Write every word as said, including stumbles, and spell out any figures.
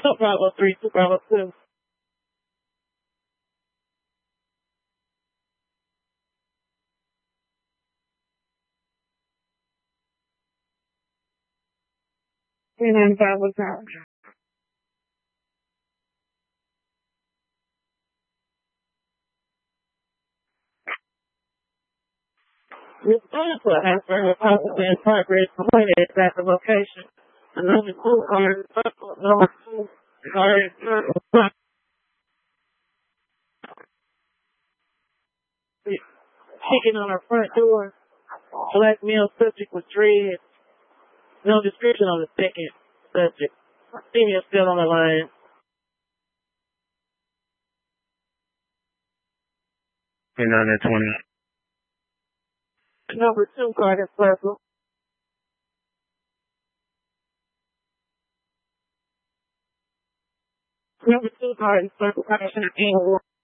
Bravo three, two Bravo two. three ninety-five was out. This Butterfly has been reported in progress completed at the location. Another two are number two are kicking on our front door. Black male subject with dreads. No description on the second subject. Female still on the line. And on that twenty. Number two card is purple. Number two card is purple.